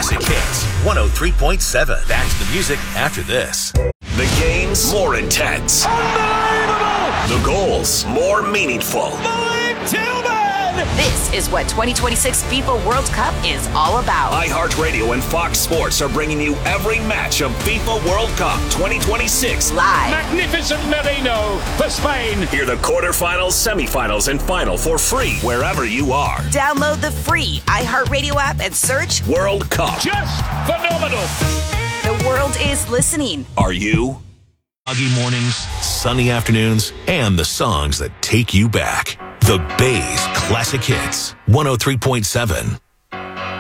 Classic Hits 103.7. Back to the music after this. The games more intense. Unbelievable! The goals more meaningful. Mike Tillman! This is what 2026 FIFA World Cup is all about. iHeartRadio and Fox Sports are bringing you every match of FIFA World Cup 2026 live. Magnificent Merino for Spain. Hear the quarterfinals, semifinals, and final for free wherever you are. Download the free iHeartRadio app and search World Cup. Just phenomenal. The world is listening. Are you? Foggy mornings, sunny afternoons, and the songs that take you back. The Bay's Classic Hits 103.7.